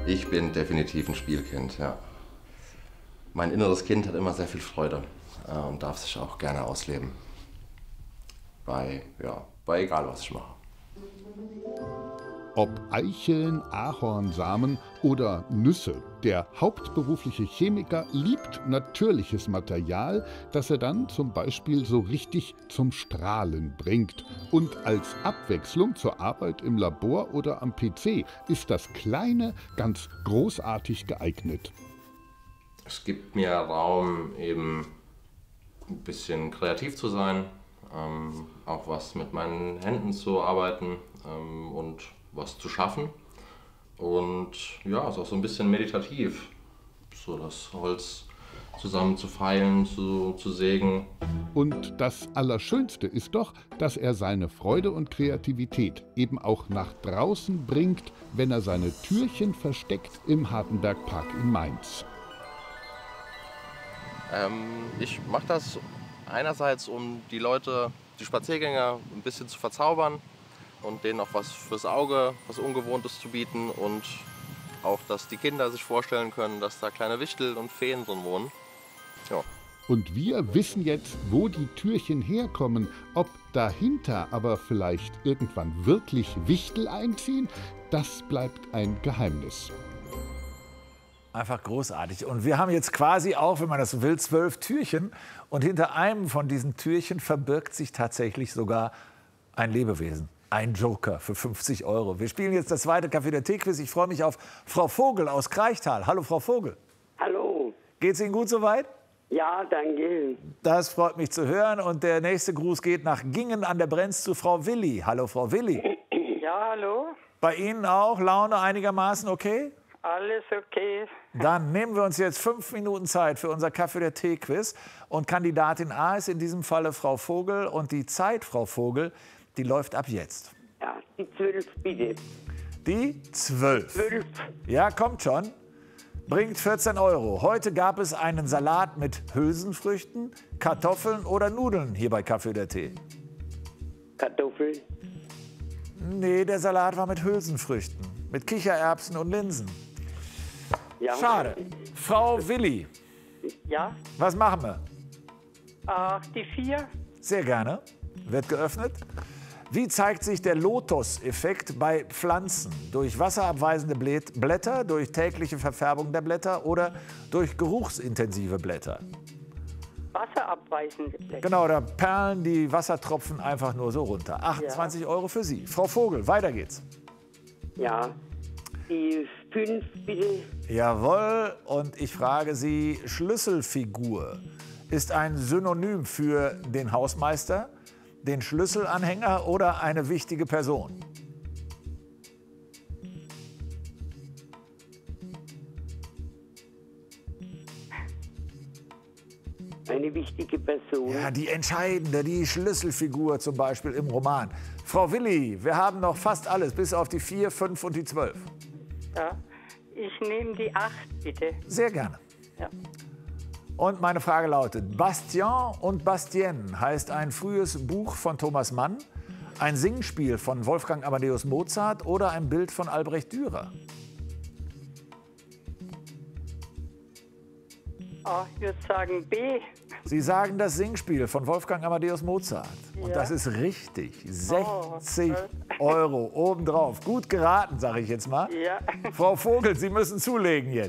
Ich bin definitiv ein Spielkind, ja. Mein inneres Kind hat immer sehr viel Freude und darf sich auch gerne ausleben. Bei egal was ich mache. Ob Eicheln, Ahornsamen oder Nüsse, der hauptberufliche Chemiker liebt natürliches Material, das er dann zum Beispiel so richtig zum Strahlen bringt. Und als Abwechslung zur Arbeit im Labor oder am PC ist das Kleine ganz großartig geeignet. Es gibt mir Raum, eben ein bisschen kreativ zu sein, auch was mit meinen Händen zu arbeiten und was zu schaffen. Und ja, es ist auch so ein bisschen meditativ, so das Holz zusammen zu feilen, zu sägen. Und das Allerschönste ist doch, dass er seine Freude und Kreativität eben auch nach draußen bringt, wenn er seine Türchen versteckt im Hartenbergpark in Mainz. Ich mache das einerseits, um die Leute, die Spaziergänger, ein bisschen zu verzaubern und denen auch was fürs Auge, was Ungewohntes zu bieten und auch, dass die Kinder sich vorstellen können, dass da kleine Wichtel und Feen drin wohnen. Ja. Und wir wissen jetzt, wo die Türchen herkommen. Ob dahinter aber vielleicht irgendwann wirklich Wichtel einziehen, das bleibt ein Geheimnis. Einfach großartig. Und wir haben jetzt quasi auch, wenn man das so will, 12 Türchen. Und hinter einem von diesen Türchen verbirgt sich tatsächlich sogar ein Lebewesen. Ein Joker für 50 €. Wir spielen jetzt das zweite Café der Tee-Quiz. Ich freue mich auf Frau Vogel aus Kraichtal. Hallo, Frau Vogel. Hallo. Geht's Ihnen gut soweit? Ja, danke. Das freut mich zu hören. Und der nächste Gruß geht nach Gingen an der Brenz zu Frau Willi. Hallo, Frau Willi. Ja, hallo. Bei Ihnen auch Laune einigermaßen okay? Alles okay. Dann nehmen wir uns jetzt 5 Minuten Zeit für unser Kaffee der Tee-Quiz. Und Kandidatin A ist in diesem Falle Frau Vogel. Und die Zeit, Frau Vogel, die läuft ab jetzt. Ja, die 12 bitte. Die 12. 12. Ja, kommt schon. Bringt 14 €. Heute gab es einen Salat mit Hülsenfrüchten, Kartoffeln oder Nudeln hier bei Kaffee der Tee. Kartoffeln. Nee, der Salat war mit Hülsenfrüchten, mit Kichererbsen und Linsen. Ja. Schade. Frau Willi, Ja. was machen wir? Ach, die 4. Sehr gerne. Wird geöffnet. Wie zeigt sich der Lotus-Effekt bei Pflanzen? Durch wasserabweisende Blätter, durch tägliche Verfärbung der Blätter oder durch geruchsintensive Blätter? Wasserabweisende Blätter. Genau, da perlen die Wassertropfen einfach nur so runter. 28 € für Sie. Frau Vogel, weiter geht's. Ja. Die 5 bitte. Jawohl, und ich frage Sie, Schlüsselfigur ist ein Synonym für den Hausmeister, den Schlüsselanhänger oder eine wichtige Person? Eine wichtige Person. Ja, die entscheidende, die Schlüsselfigur zum Beispiel im Roman. Frau Willi, wir haben noch fast alles, bis auf die 4, 5 und die 12. Ja. Ich nehme die 8 bitte. Sehr gerne. Ja. Und meine Frage lautet, Bastien und Bastienne heißt ein frühes Buch von Thomas Mann, ein Singspiel von Wolfgang Amadeus Mozart oder ein Bild von Albrecht Dürer? Ich würde sagen B. Sie sagen das Singspiel von Wolfgang Amadeus Mozart. Und Ja. das ist richtig. 60 € obendrauf. Gut geraten, sage ich jetzt mal. Ja. Frau Vogel, Sie müssen zulegen jetzt.